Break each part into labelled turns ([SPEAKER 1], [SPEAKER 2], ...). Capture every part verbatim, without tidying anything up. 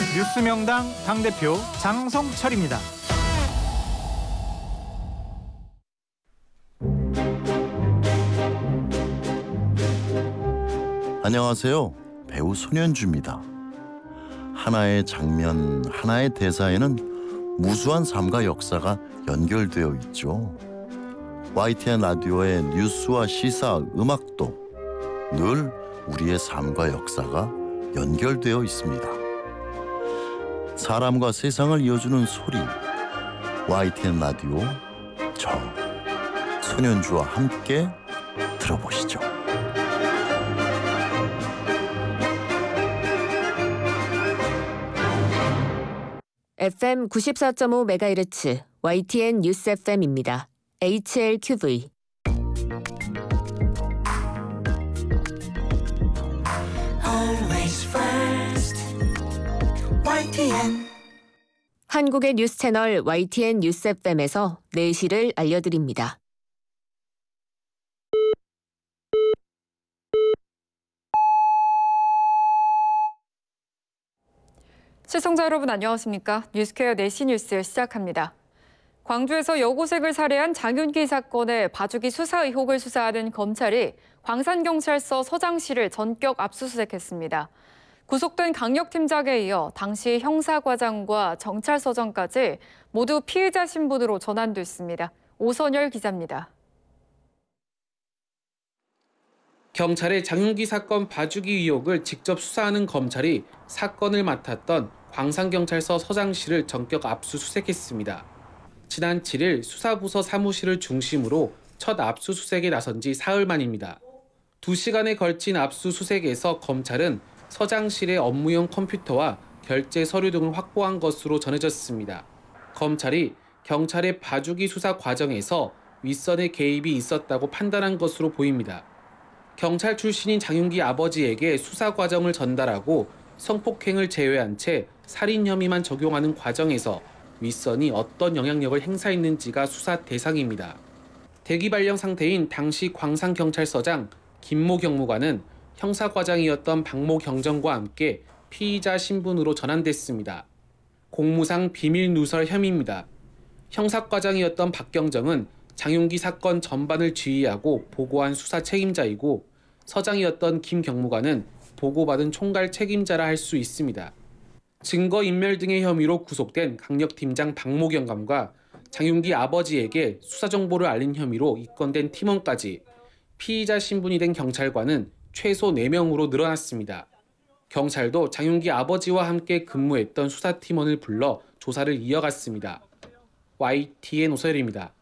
[SPEAKER 1] 뉴스명당 당대표 장성철입니다.
[SPEAKER 2] 안녕하세요. 배우 손현주입니다. 하나의 장면, 하나의 대사에는 무수한 삶과 역사가 연결되어 있죠. 와이티엔 라디오의 뉴스와 시사, 음악도 늘 우리의 삶과 역사가 연결되어 있습니다. 사람과 세상을 이어주는 소리, 와이티엔 라디오, 저 손현주와 함께 들어보시죠.
[SPEAKER 3] 에프엠 구십사 점 오 메가헤르츠 와이티엔 뉴스 에프엠입니다. 에이치엘큐브이 Always first. 와이티엔 한국의 뉴스 채널 와이티엔 뉴스 에프엠에서 내시를 알려드립니다.
[SPEAKER 4] 시청자 여러분 안녕하십니까? 뉴스케어 내시 뉴스 시작합니다. 광주에서 여고생을 살해한 장윤기 사건의 봐주기 수사 의혹을 수사하는 검찰이 광산경찰서 서장실을 전격 압수수색했습니다. 구속된 강력팀장에 이어 당시 형사과장과 정찰서장까지 모두 피의자 신분으로 전환됐습니다. 오선열 기자입니다.
[SPEAKER 5] 경찰의 장윤기 사건 봐주기 의혹을 직접 수사하는 검찰이 사건을 맡았던 광산경찰서 서장실을 전격 압수수색했습니다. 지난 칠 일 수사부서 사무실을 중심으로 첫 압수수색에 나선 지 사흘 만입니다. 두 시간에 걸친 압수수색에서 검찰은 서장실의 업무용 컴퓨터와 결제 서류 등을 확보한 것으로 전해졌습니다. 검찰이 경찰의 봐주기 수사 과정에서 윗선의 개입이 있었다고 판단한 것으로 보입니다. 경찰 출신인 장윤기 아버지에게 수사 과정을 전달하고 성폭행을 제외한 채 살인 혐의만 적용하는 과정에서 윗선이 어떤 영향력을 행사했는지가 수사 대상입니다. 대기 발령 상태인 당시 광산경찰서장 김모 경무관은 형사과장이었던 박모 경정과 함께 피의자 신분으로 전환됐습니다. 공무상 비밀 누설 혐의입니다. 형사과장이었던 박 경정은 장윤기 사건 전반을 지휘하고 보고한 수사 책임자이고 서장이었던 김 경무관은 보고받은 총괄 책임자라 할 수 있습니다. 증거인멸 등의 혐의로 구속된 강력팀장 박모 경감과 장윤기 아버지에게 수사 정보를 알린 혐의로 입건된 팀원까지 피의자 신분이 된 경찰관은 최소 네 명으로 늘어났습니다. 경찰도 장윤기 아버지와 함께 근무했던 수사팀원을 불러 조사를 이어갔습니다. 와이티엔 오서열입니다.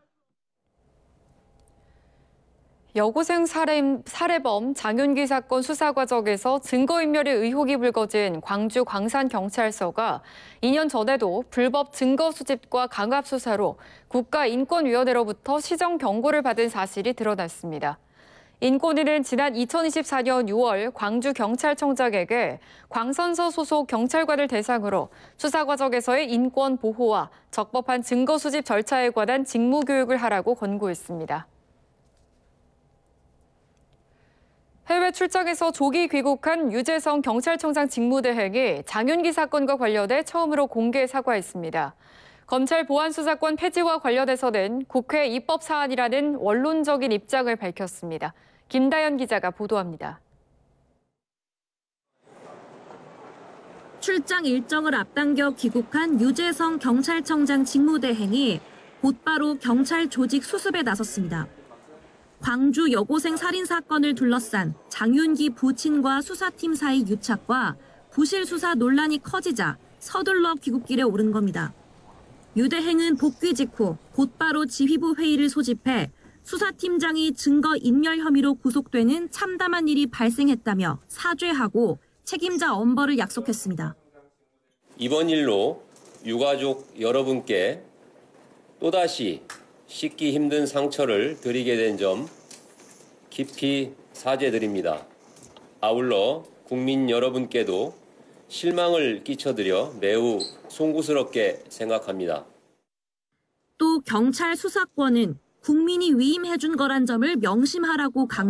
[SPEAKER 4] 여고생 살해, 살해범 장윤기 사건 수사 과정에서 증거인멸의 의혹이 불거진 광주 광산경찰서가 이 년 전에도 불법 증거 수집과 강압 수사로 국가인권위원회로부터 시정 경고를 받은 사실이 드러났습니다. 인권위는 지난 이천이십사 년 유월 광주경찰청장에게 광산서 소속 경찰관을 대상으로 수사 과정에서의 인권 보호와 적법한 증거 수집 절차에 관한 직무 교육을 하라고 권고했습니다. 해외 출장에서 조기 귀국한 유재성 경찰청장 직무대행이 장윤기 사건과 관련해 처음으로 공개 사과했습니다. 검찰 보안수사권 폐지와 관련해서는 국회 입법 사안이라는 원론적인 입장을 밝혔습니다. 김다연 기자가 보도합니다.
[SPEAKER 6] 출장 일정을 앞당겨 귀국한 유재성 경찰청장 직무대행이 곧바로 경찰 조직 수습에 나섰습니다. 광주 여고생 살인 사건을 둘러싼 장윤기 부친과 수사팀 사이 유착과 부실 수사 논란이 커지자 서둘러 귀국길에 오른 겁니다. 유 대행은 복귀 직후 곧바로 지휘부 회의를 소집해 수사팀장이 증거인멸 혐의로 구속되는 참담한 일이 발생했다며 사죄하고 책임자 엄벌을 약속했습니다.
[SPEAKER 7] 이번 일로 유가족 여러분께 또다시 씻기 힘든 상처를 드리게 된 점 깊이 사죄드립니다. 아울러 국민 여러분께도 실망을 끼쳐드려 매우 송구스럽게 생각합니다.
[SPEAKER 6] 또 경찰 수사권은 국민이 위임해준 거란 점을 명심하라고 강